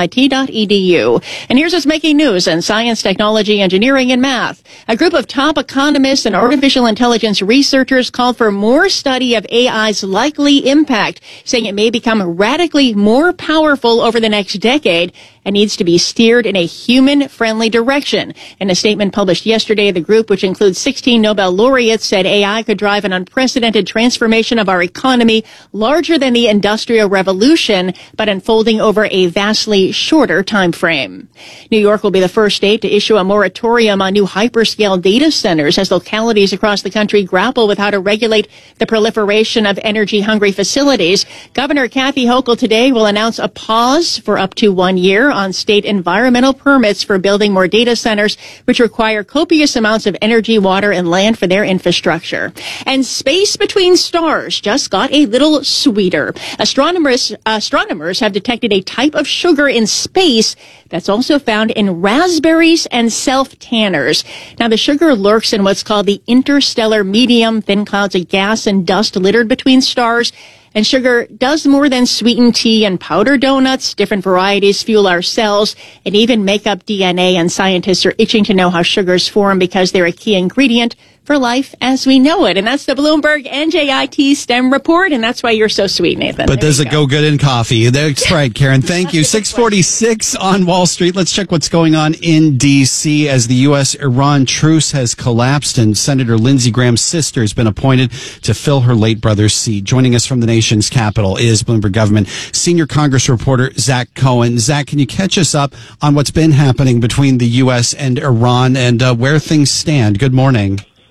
Speaker 11: njit.edu. And here's what's making news in science, technology, engineering, and math. A group of top economists and artificial intelligence researchers called for more study of AI's likely impact, saying it may become radically more powerful over the next decade and needs to be steered in a human-friendly direction. In a statement published yesterday, the group, which includes 16 Nobel laureates, said AI could drive an unprecedented transformation of our economy, larger than the Industrial Revolution, but unfolding over a vastly shorter time frame. New York will be the first state to issue a moratorium on new hyperscale data centers as localities across the country grapple with how to regulate the proliferation of energy-hungry facilities. Governor Kathy Hochul today will announce a pause for up to 1 year on state environmental permits for building more data centers, which require copious amounts of energy, water, and land for their infrastructure. And space between stars just got a little sweeter. Astronomers have detected a type of sugar in space that's also found in raspberries and self-tanners. Now, the sugar lurks in what's called the interstellar medium, thin clouds of gas and dust littered between stars. And sugar does more than sweeten tea and powder donuts. Different varieties fuel our cells and even make up DNA. And scientists are itching to know how sugars form because they're a key ingredient for life as we know it. And that's the Bloomberg NJIT STEM report. And that's why you're so sweet, Nathan.
Speaker 4: But does it go good in coffee? That's right, Karen. Thank you. 6:46 on Wall Street. Let's check what's going on in D.C. as the U.S.-Iran truce has collapsed and Senator Lindsey Graham's sister has been appointed to fill her late brother's seat. Joining us from the nation's capital is Bloomberg Government senior Congress reporter Zach Cohen. Zach, can you catch us up on what's been happening between the U.S. and Iran and where things stand? Good morning.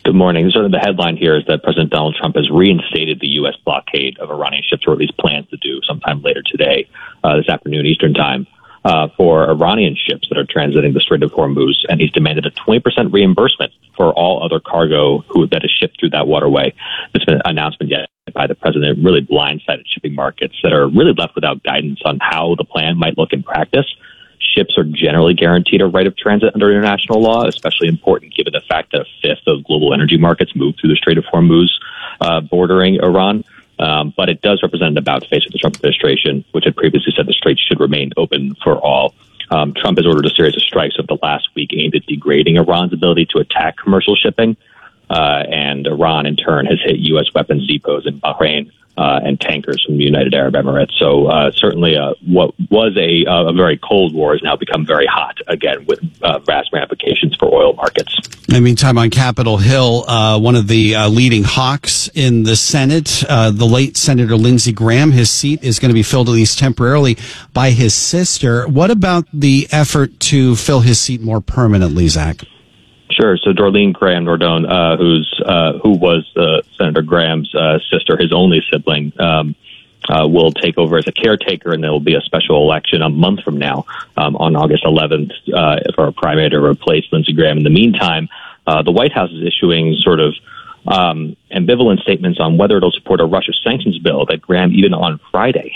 Speaker 5: Good morning. Sort of the headline here is that President Donald Trump has reinstated the U.S. blockade of Iranian ships, or at least plans to do sometime later today, this afternoon Eastern time, for Iranian ships that are transiting the Strait of Hormuz. And he's demanded a 20% reimbursement for all other cargo that is shipped through that waterway. There's been an announcement yet by the president, really blindsided shipping markets that are really left without guidance on how the plan might look in practice. Ships are generally guaranteed a right of transit under international law, especially important given the fact that a fifth of global energy markets move through the Strait of Hormuz, bordering Iran. But it does represent an about-face of the Trump administration, which had previously said the strait should remain open for all. Trump has ordered a series of strikes over the last week aimed at degrading Iran's ability to attack commercial shipping. And Iran, in turn, has hit U.S. weapons depots in Bahrain and tankers from the United Arab Emirates. So certainly what was a very cold war has now become very hot again with vast ramifications for oil markets.
Speaker 4: In the meantime, on Capitol Hill, one of the leading hawks in the Senate, the late Senator Lindsey Graham, his seat is going to be filled at least temporarily by his sister. What about the effort to fill his seat more permanently, Zach?
Speaker 5: Sure. So Darlene Graham Nordone, who was Senator Graham's sister, his only sibling, will take over as a caretaker, and there will be a special election a month from now, on August 11th, for a primary to replace Lindsey Graham. In the meantime, the White House is issuing sort of ambivalent statements on whether it'll support a Russia sanctions bill that Graham, even on Friday,